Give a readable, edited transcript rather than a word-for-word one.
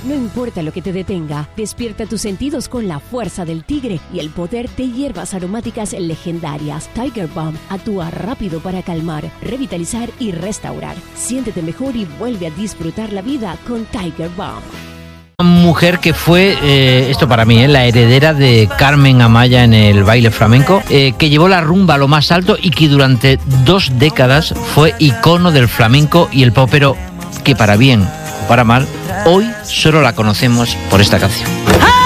No importa lo que te detenga, despierta tus sentidos con la fuerza del tigre y el poder de hierbas aromáticas legendarias. Tiger Balm actúa rápido para calmar, revitalizar y restaurar. Siéntete mejor y vuelve a disfrutar la vida con Tiger Balm. Una mujer que fue, esto para mí, la heredera de Carmen Amaya en el baile flamenco, que llevó la rumba a lo más alto y que durante 2 décadas fue icono del flamenco y el pop, pero que para bien o para mal, hoy solo la conocemos por esta canción.